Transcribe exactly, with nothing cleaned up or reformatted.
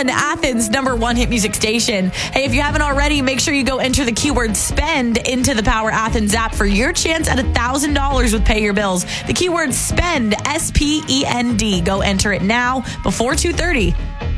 one, Athens' number one hit music station. Hey, if you haven't already, make sure you go enter the keyword spend into the Power Athens app for your chance at one thousand dollars with Pay Your Bills. The keyword spend, S P E N D. Go enter it now before two thirty.